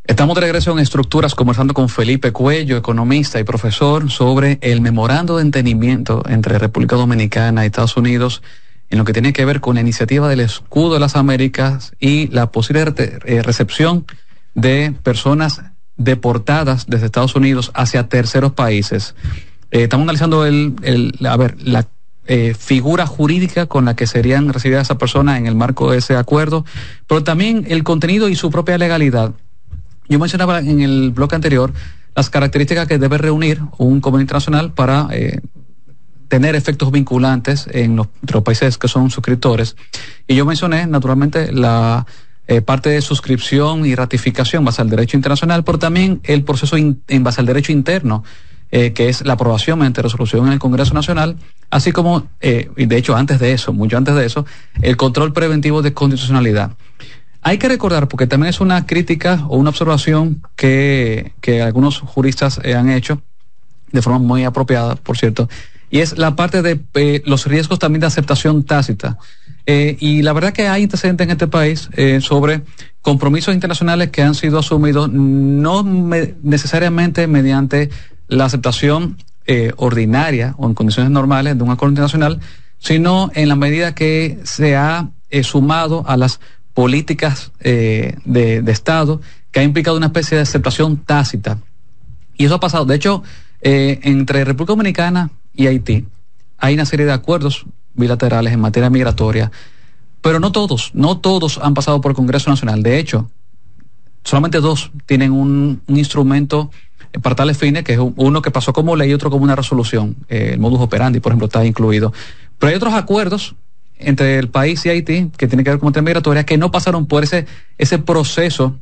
Estamos de regreso en Estructuras conversando con Felipe Cuello, economista y profesor, sobre el memorando de entendimiento entre República Dominicana y Estados Unidos en lo que tiene que ver con la iniciativa del Escudo de las Américas y la posible recepción de personas deportadas desde Estados Unidos hacia terceros países. Estamos analizando la figura jurídica con la que serían recibidas esas personas en el marco de ese acuerdo, pero también el contenido y su propia legalidad. Yo mencionaba en el bloque anterior las características que debe reunir un convenio internacional para tener efectos vinculantes entre los países que son suscriptores. Y yo mencioné, naturalmente, la parte de suscripción y ratificación base al derecho internacional, pero también el proceso en base al derecho interno, que es la aprobación mediante resolución en el Congreso Nacional, así como, y de hecho antes de eso, mucho antes de eso, el control preventivo de constitucionalidad. Hay que recordar, porque también es una crítica o una observación que algunos juristas han hecho, de forma muy apropiada, por cierto, y es la parte de los riesgos también de aceptación tácita. Y la verdad que hay antecedentes en este país sobre compromisos internacionales que han sido asumidos no necesariamente mediante la aceptación ordinaria o en condiciones normales de un acuerdo internacional, sino en la medida que se ha sumado a las políticas de Estado, que ha implicado una especie de aceptación tácita. Y eso ha pasado. De hecho, entre República Dominicana y Haití hay una serie de acuerdos bilaterales en materia migratoria, pero no todos han pasado por el Congreso Nacional. De hecho, solamente 2 tienen un instrumento para tales fines, que es uno que pasó como ley y otro como una resolución. El modus operandi, por ejemplo, está incluido. Pero hay otros acuerdos entre el país y Haití que tienen que ver con materia migratoria que no pasaron por ese proceso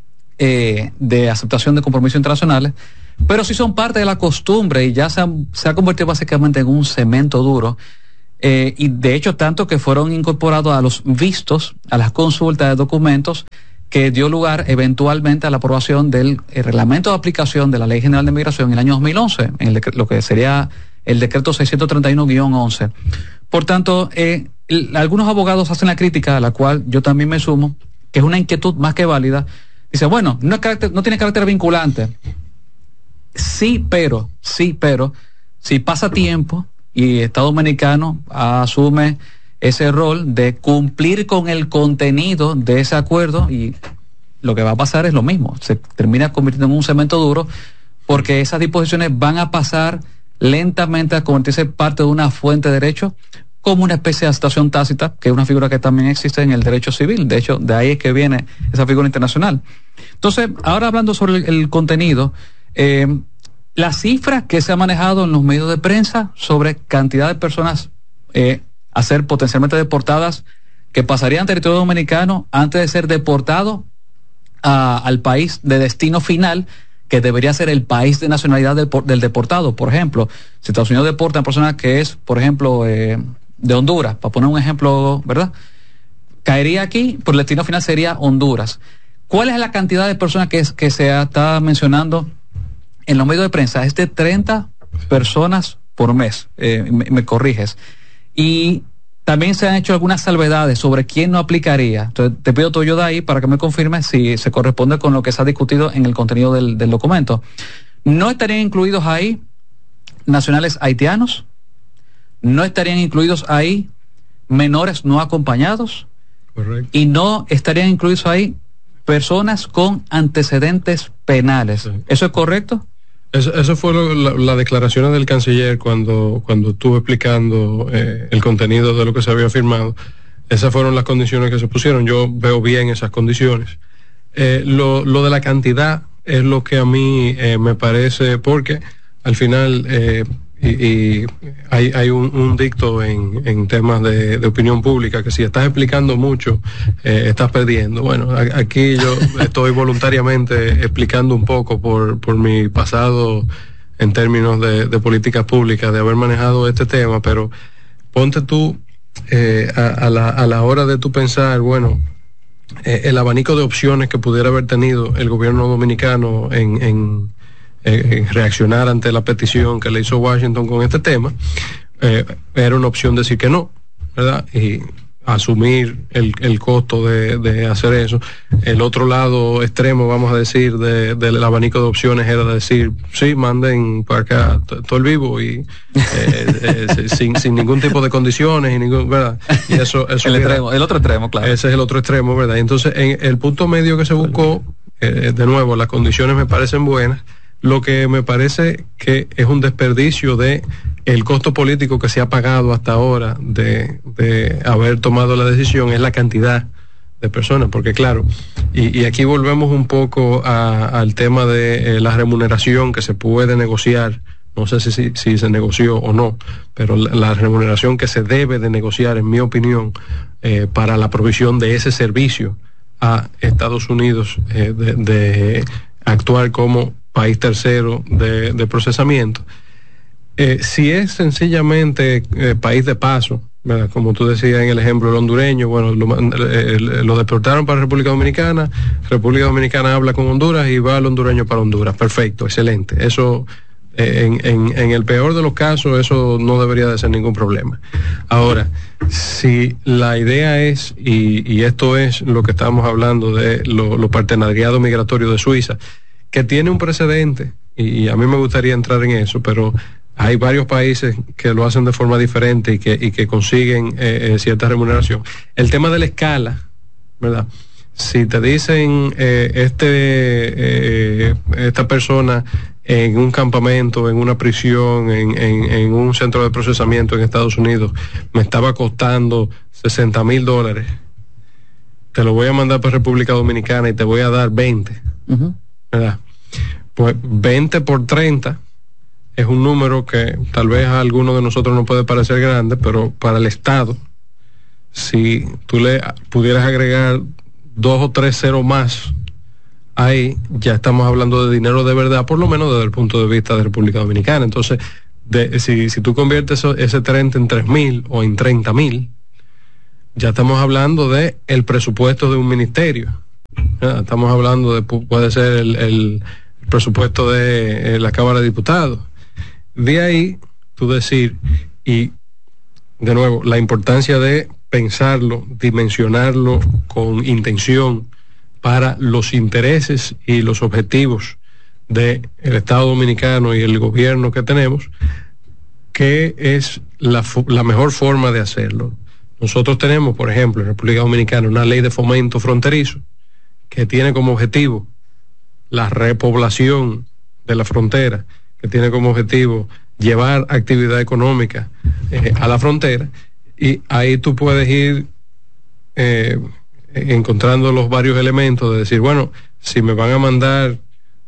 de aceptación de compromisos internacionales, pero sí son parte de la costumbre y ya se ha convertido básicamente en un cemento duro. Y de hecho tanto que fueron incorporados a los vistos, a las consultas de documentos, que dio lugar eventualmente a la aprobación del reglamento de aplicación de la Ley General de Migración en el año 2011, en lo que sería el decreto 631-11. Por tanto, algunos abogados hacen la crítica, a la cual yo también me sumo, que es una inquietud más que válida. Dice, bueno, no tiene carácter vinculante. Sí, pero, si pasa tiempo y Estado Dominicano asume ese rol de cumplir con el contenido de ese acuerdo, y lo que va a pasar es lo mismo, se termina convirtiendo en un cemento duro, porque esas disposiciones van a pasar lentamente a convertirse parte de una fuente de derecho, como una especie de aceptación tácita, que es una figura que también existe en el derecho civil. De hecho, de ahí es que viene esa figura internacional. Entonces, ahora hablando sobre el contenido, la cifra que se ha manejado en los medios de prensa sobre cantidad de personas a ser potencialmente deportadas, que pasarían a territorio dominicano antes de ser deportados al país de destino final, que debería ser el país de nacionalidad del deportado. Por ejemplo, si Estados Unidos deporta a una persona que es, por ejemplo, de Honduras, para poner un ejemplo, ¿verdad? Caería aquí, pero el destino final sería Honduras. ¿Cuál es la cantidad de personas que se está mencionando en los medios de prensa? Es de 30 personas por mes, me corriges. Y también se han hecho algunas salvedades sobre quién no aplicaría. Entonces, te pido tu ayuda ahí para que me confirmes si se corresponde con lo que se ha discutido en el contenido del documento. No estarían incluidos ahí nacionales haitianos, no estarían incluidos ahí menores no acompañados. Correcto. Y no estarían incluidos ahí personas con antecedentes penales. Sí. ¿Eso es correcto? Eso fue la declaración del canciller cuando estuvo explicando el contenido de lo que se había firmado. Esas fueron las condiciones que se pusieron. Yo veo bien esas condiciones. Lo de la cantidad es lo que a mí me parece, porque al final hay un dicto en temas de opinión pública, que si estás explicando mucho, estás perdiendo. Bueno, aquí yo estoy voluntariamente explicando un poco por mi pasado en términos de políticas públicas, de haber manejado este tema, pero ponte tú a la hora de tú pensar, bueno, el abanico de opciones que pudiera haber tenido el gobierno dominicano en reaccionar ante la petición que le hizo Washington con este tema, era una opción decir que no, ¿verdad? Y asumir el costo de hacer eso. El otro lado extremo, vamos a decir, del abanico de opciones era decir, sí, manden para acá todo el vivo y sin ningún tipo de condiciones y ningún, ¿verdad? Y eso el otro extremo, claro. Ese es el otro extremo, ¿verdad? Entonces, en el punto medio que se buscó, de nuevo, las condiciones me parecen buenas. Lo que me parece que es un desperdicio de el costo político que se ha pagado hasta ahora de haber tomado la decisión es la cantidad de personas, porque claro, y aquí volvemos un poco al tema de la remuneración que se puede negociar. No sé si se negoció o no, pero la remuneración que se debe de negociar, en mi opinión, para la provisión de ese servicio a Estados Unidos, de actuar como país tercero de procesamiento. Si es sencillamente país de paso, ¿verdad? Como tú decías en el ejemplo del hondureño, bueno, lo deportaron para República Dominicana habla con Honduras y va el hondureño para Honduras, perfecto, excelente, eso en el peor de los casos eso no debería de ser ningún problema. Ahora, si la idea es, y esto es lo que estamos hablando de los partenariados migratorios de Suiza, que tiene un precedente, y a mí me gustaría entrar en eso, pero hay varios países que lo hacen de forma diferente y que consiguen cierta remuneración. El tema de la escala, ¿verdad? Si te dicen esta persona en un campamento, en una prisión, en un centro de procesamiento en Estados Unidos, me estaba costando $60,000, te lo voy a mandar para República Dominicana y te voy a dar 20, ¿verdad? Pues 20 por 30 es un número que tal vez a alguno de nosotros no puede parecer grande, pero para el Estado, si tú le pudieras agregar 2 o 3 ceros más, ahí ya estamos hablando de dinero de verdad, por lo menos desde el punto de vista de República Dominicana. Entonces, si tú conviertes ese 30 en 3,000 o en 30,000, ya estamos hablando de el presupuesto de un ministerio. Estamos hablando de, puede ser el presupuesto de la Cámara de Diputados. De ahí, tú decir, y de nuevo, la importancia de pensarlo, dimensionarlo con intención para los intereses y los objetivos del Estado Dominicano y el gobierno que tenemos, que es la mejor forma de hacerlo. Nosotros tenemos, por ejemplo, en República Dominicana una ley de fomento fronterizo que tiene como objetivo la repoblación de la frontera, que tiene como objetivo llevar actividad económica a la frontera, y ahí tú puedes ir encontrando los varios elementos de decir, bueno, si me van a mandar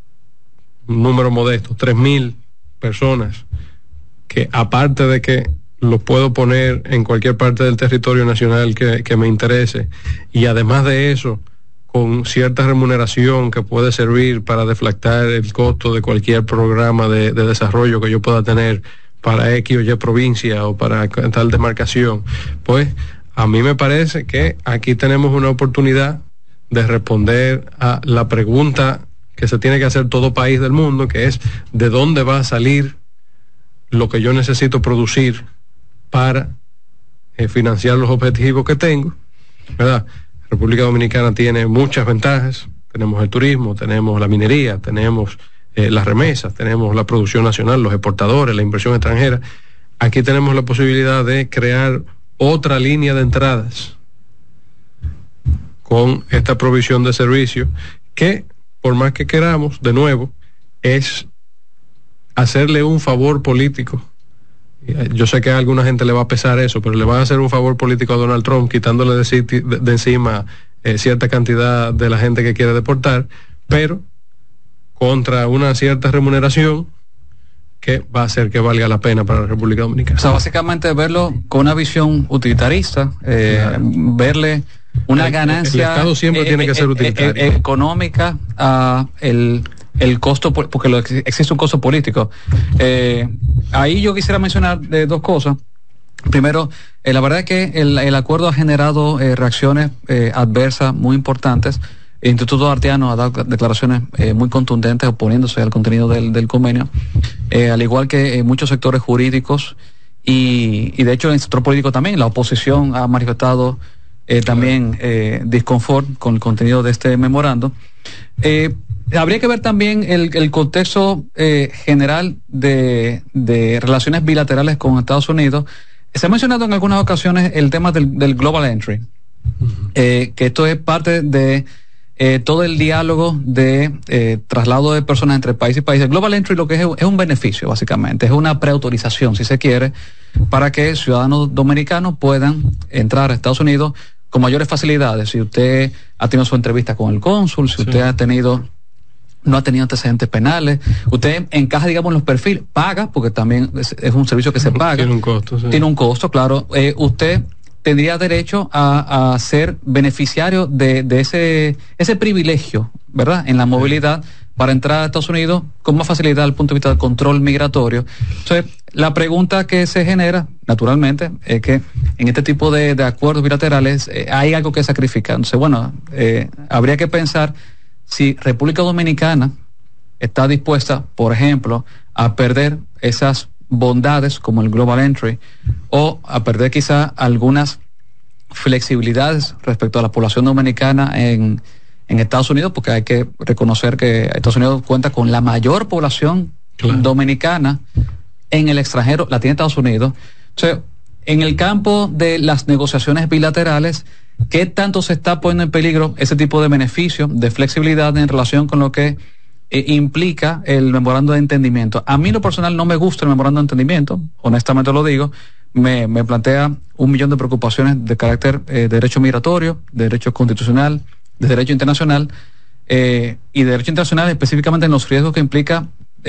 un número modesto, 3,000 personas, que aparte de que los puedo poner en cualquier parte del territorio nacional que me interese, y además de eso, con cierta remuneración que puede servir para deflactar el costo de cualquier programa de desarrollo que yo pueda tener para X o Y provincia o para tal demarcación, pues a mí me parece que aquí tenemos una oportunidad de responder a la pregunta que se tiene que hacer todo país del mundo, que es ¿de dónde va a salir lo que yo necesito producir para financiar los objetivos que tengo? ¿Verdad? República Dominicana tiene muchas ventajas, tenemos el turismo, tenemos la minería, tenemos las remesas, tenemos la producción nacional, los exportadores, la inversión extranjera. Aquí tenemos la posibilidad de crear otra línea de entradas con esta provisión de servicios que, por más que queramos, de nuevo, es hacerle un favor político. Yo sé que a alguna gente le va a pesar eso, pero le van a hacer un favor político a Donald Trump quitándole de encima cierta cantidad de la gente que quiere deportar, pero contra una cierta remuneración que va a hacer que valga la pena para la República Dominicana. O sea, básicamente verlo con una visión utilitarista, verle una ganancia. El Estado siempre tiene que ser utilitario. Económica a el costo, porque existe un costo político. Ahí yo quisiera mencionar dos cosas. Primero, la verdad es que el acuerdo ha generado reacciones adversas muy importantes. El Instituto Arteano ha dado declaraciones muy contundentes oponiéndose al contenido del convenio, al igual que muchos sectores jurídicos y de hecho en el sector político también, la oposición ha manifestado también disconfort con el contenido de este memorando. Habría que ver también el contexto general de relaciones bilaterales con Estados Unidos. Se ha mencionado en algunas ocasiones el tema del Global Entry, que esto es parte de todo el diálogo de traslado de personas entre país y país. El Global Entry lo que es un beneficio, básicamente, es una preautorización, si se quiere, para que ciudadanos dominicanos puedan entrar a Estados Unidos con mayores facilidades. Si usted ha tenido su entrevista con el cónsul, si usted no ha tenido antecedentes penales, usted encaja, digamos, en los perfiles, paga, porque también es un servicio que se paga. Tiene un costo, sí. Tiene un costo, claro. Usted tendría derecho a ser beneficiario de ese privilegio, ¿verdad?, en la movilidad para entrar a Estados Unidos con más facilidad desde el punto de vista del control migratorio. Entonces, la pregunta que se genera, naturalmente, es que en este tipo de acuerdos bilaterales hay algo que sacrificar. Entonces, bueno, habría que pensar si República Dominicana está dispuesta, por ejemplo, a perder esas bondades como el Global Entry, o a perder quizá algunas flexibilidades respecto a la población dominicana en Estados Unidos, porque hay que reconocer que Estados Unidos cuenta con la mayor población dominicana en el extranjero, la tiene Estados Unidos. Entonces, en el campo de las negociaciones bilaterales, ¿qué tanto se está poniendo en peligro ese tipo de beneficio, de flexibilidad en relación con lo que implica el memorando de entendimiento? A mí, en lo personal, no me gusta el memorando de entendimiento, honestamente lo digo. Me plantea 1.000.000 de preocupaciones de carácter de derecho migratorio, de derecho constitucional, de derecho internacional, y de derecho internacional específicamente en los riesgos que implica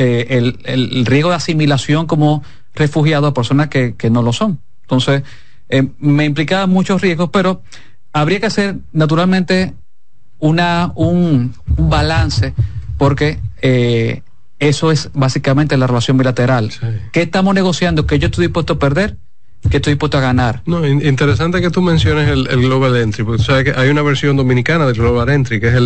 el riesgo de asimilación como refugiado a personas que no lo son. Entonces, me implica muchos riesgos, pero habría que hacer naturalmente un balance, porque eso es básicamente la relación bilateral. Sí. ¿Qué estamos negociando? ¿Qué yo estoy dispuesto a perder? ¿Qué estoy dispuesto a ganar? No, interesante que tú menciones el Global Entry, porque tú sabes que hay una versión dominicana del Global Entry, que es